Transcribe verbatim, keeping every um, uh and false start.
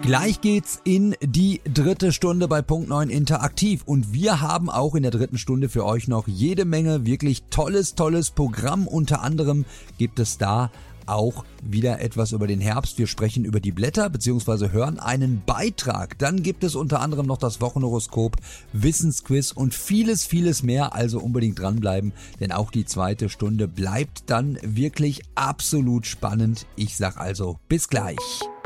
Gleich geht's in die dritte Stunde bei Punkt neun Interaktiv und wir haben auch in der dritten Stunde für euch noch jede Menge wirklich tolles, tolles Programm. Unter anderem gibt es da auch wieder etwas über den Herbst. Wir sprechen über die Blätter bzw. hören einen Beitrag. Dann gibt es unter anderem noch das Wochenhoroskop, Wissensquiz und vieles, vieles mehr. Also unbedingt dranbleiben, denn auch die zweite Stunde bleibt dann wirklich absolut spannend. Ich sag also bis gleich.